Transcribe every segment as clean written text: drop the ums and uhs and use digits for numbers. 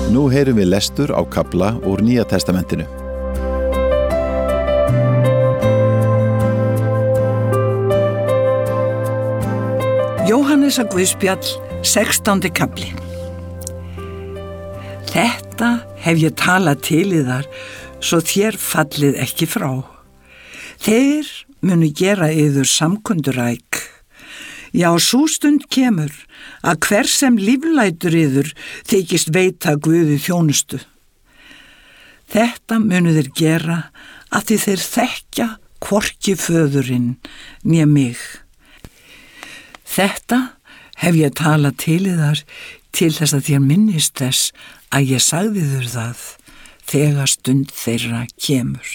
Nú heyrum við lestur á kafla úr Nýja testamentinu. Jóhannesar Guðspjall, 16. kafli. Þetta hef ég talað til yðar, svo þér fallið ekki frá. Þeir munu gera yður samkunduræk. Já, sú stund kemur að hver sem líflætur yður þykist veita Guði þjónustu. Þetta munu þeir gera að því þeir þekkja hvorki föðurinn né mig. Þetta hef ég talað til yðar til þess að þér minnist þess að ég sagði þér það þegar stund þeirra kemur.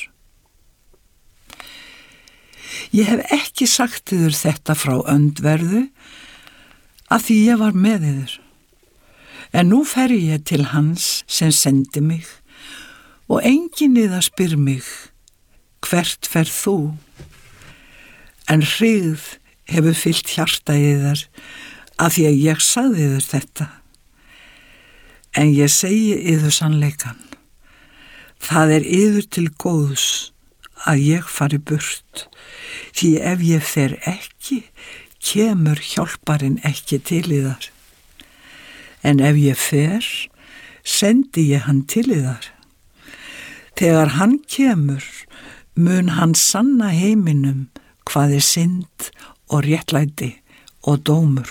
Ég hef ekki sagt yður þetta frá öndverðu af því ég var með yður. En nú fer ég til hans sem sendi mig og enginn yðar spyr mig, hvert ferð þú? En hryggð hefur fyllt hjarta yðar af því að ég sagði yður þetta. En ég segi yður sannleikann. Það er yður til góðs að ég fari burt, því ef ég fer ekki, kemur hjálparinn ekki til yðar. En ef ég fer, sendi ég hann til yðar. Þegar hann kemur, mun hann sanna heiminum hvað er synd og réttlæti og dómur.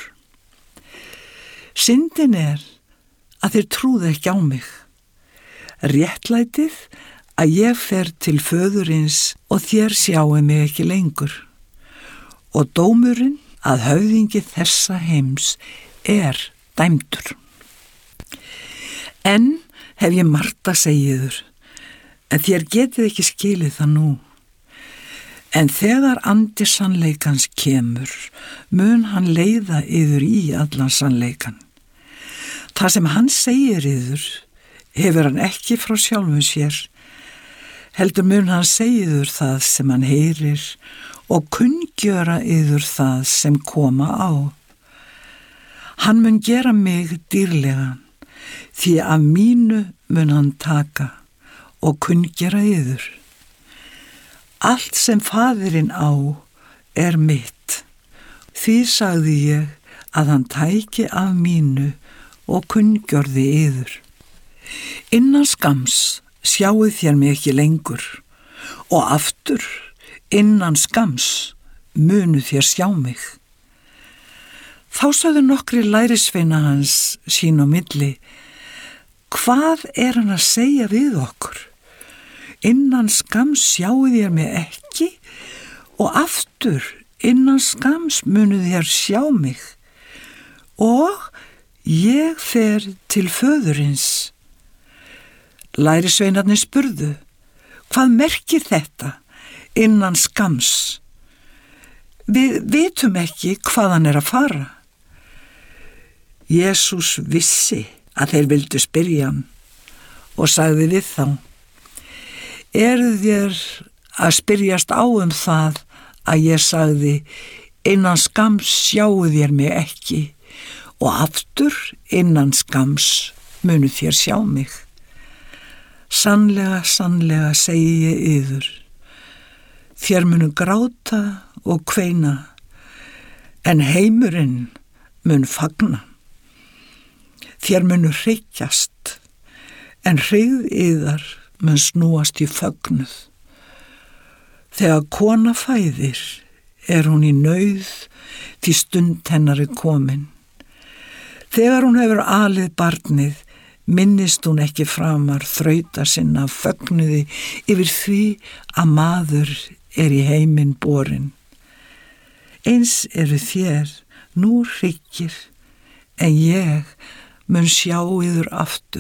Syndin er að þeir trúðu ekki á mig. Réttlætið að ég fer til föðurins og þér sjáu mig ekki lengur. Og dómurinn að höfðingi þessa heims er dæmdur. En hef ég margt að segja yður, en þér getið ekki skilið það nú. En þegar andi sannleikans kemur, mun hann leiða yður í allan sannleikan. Það sem hann segir yður, hefur hann ekki frá sjálfum sér, heldur mun hann segja yður það sem hann heyrir og kunngjöra yður það sem koma á. Hann mun gera mig dýrlegan, því af mínu mun hann taka og kunngjöra yður. Allt sem faðirinn á er mitt. Því sagði ég að hann tæki af mínu og kunngjörði yður. Innan skams sjáuð þér mig ekki lengur og aftur innan skams munu þér sjá mig. Þá sögðu nokkrir lærisveina hans sín á milli, hvað er hann að segja við okkur? Innan skams sjáuð þér mig ekki og aftur innan skams munu þér sjá mig og ég fer til föðurins. Lærisveinarnir spurðu, hvað merkir þetta innan skams? Við vitum ekki hvað hann er að fara. Jesús vissi að þeir vildu spyrja hann og sagði við þá, eruð þér að spyrjast á það að ég sagði, innan skams sjáuð þér mig ekki og aftur innan skams munu þér sjá mig. Sannlega, sannlega segi ég yður, þér munu gráta og kveina, en heimurinn mun fagna. Þér munu hrykkjast, en hryggð yðar mun snúast í fögnuð. Þegar kona fæðir er hún í nauð, því stund hennar er komin. Þegar hún hefur alið barnið, minnist hún ekki framar þrauta sinna fögnuði yfir því að maður er í heiminn borinn. Eins eru þér nú hryggir, en ég mun sjá yður aftur.